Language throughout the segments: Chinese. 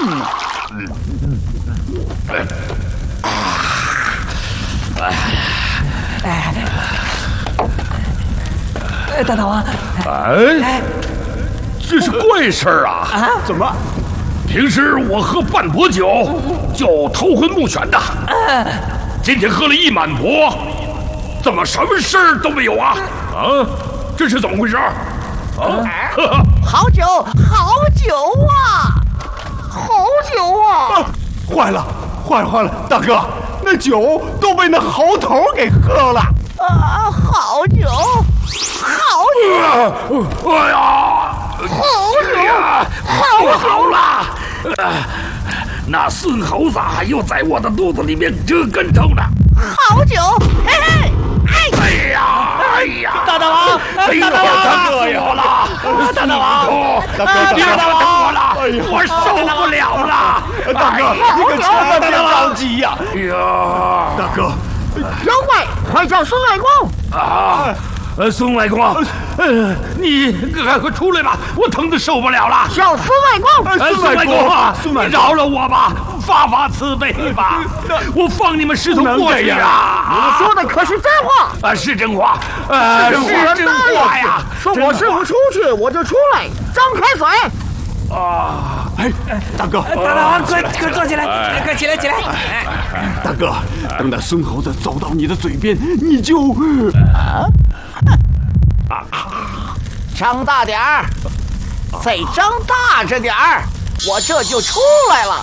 大王， 这是怪事儿啊！ 怎么？ 平时我喝半钵酒就头昏目眩的，今天喝了一满钵，怎么什么事儿都没有啊？这是怎么回事？ 好酒，好酒啊！好酒啊！ 坏了，大哥，那酒都被那猴头给喝了。 好酒，好酒！ 哎呀， 好酒， 好了！那孙猴子又在我的肚子里面折跟头呢。 好酒，嘿嘿！ 哎呀！ 大王， 大哥呀！大王，大王，我受不了了！ 大哥，你可千万别着急呀！ 哎呀， 大哥， 妖怪，快叫孙外公！ 孙外公，你赶快出来吧，我疼得受不了了。 叫孙外公！ 孙外公啊，你饶了我吧，发慈悲吧，我放你们师徒过去啊！ 你说的可是真话？ 是真话，是真话呀！ 说我师傅出去，我就出来，张开嘴！ 大哥， 大王，快坐起来，快起来！ 大哥，等那孙猴子走到你的嘴边，你就张大点儿，再张大着点儿，我这就出来了。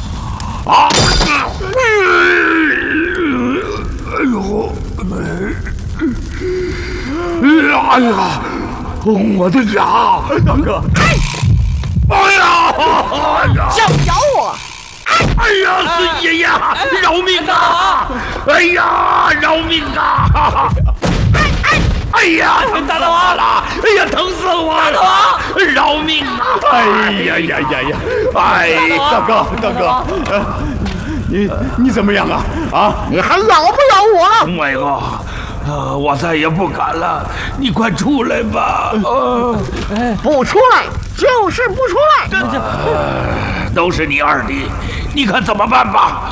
哎呀，我的牙！ 大哥， 哎呀！ 想咬我？ 哎呀，孙爷爷，饶命啊！哎呀，饶命啊！哎呀，疼死我了！哎呀，疼死我了！饶命啊！ 哎呀！哎，大哥，你怎么样啊？ 你还咬不咬我了？ 孙外公，我再也不敢了，你快出来吧！ 不出来就是不出来。 都是你二弟，你看怎么办吧？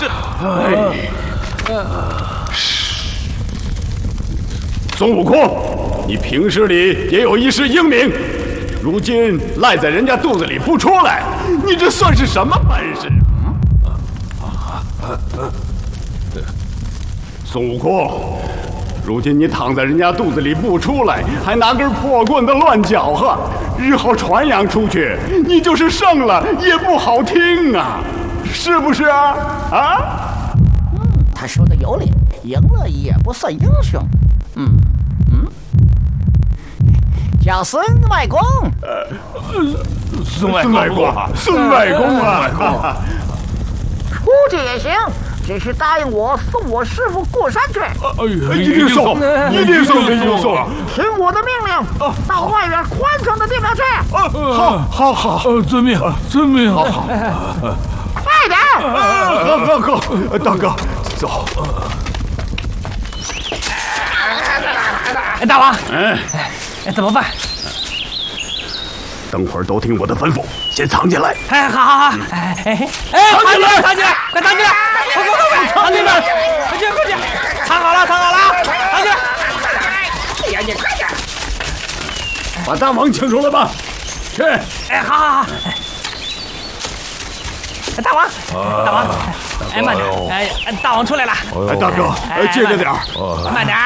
孙悟空，你平时里也有一世英名，如今赖在人家肚子里不出来，你这算是什么本事？孙悟空，如今你躺在人家肚子里不出来，还拿根破棍子乱搅和，日后传扬出去，你就是胜了也不好听啊，是不是啊？ 他说的有理，赢了也不算英雄。叫孙外公。 孙外公啊！ 出去也行，只是答应我送我师傅过山去。 一定送！ 听我的命令，到外面宽敞的地方去。 好， 遵命，好。 快点！ 好，大哥，走。 大王，怎么办？ 等会儿都听我的吩咐，先藏起来。 好，藏起来，快藏起来！快，藏起来！快去！藏好了，藏起来！ 哎呀，你快点！ 把大王请出来吧。去。 好。大王，慢点！大王出来了。 大哥，接着点儿。 慢点！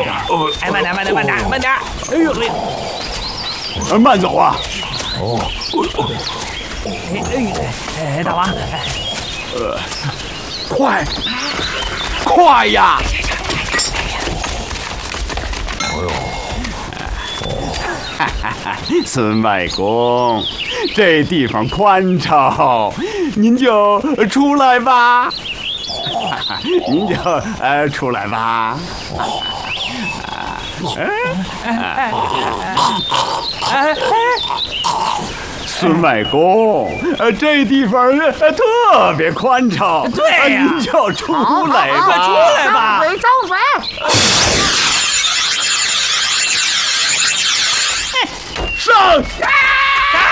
慢点！ 哎呦，慢走啊！ 大王， 快呀！孙外公，这地方宽敞，您就出来吧。出来吧。孙外公，这地方特别宽敞， 对呀， 您就出来吧。 快出来吧！ 张嘴！ 上！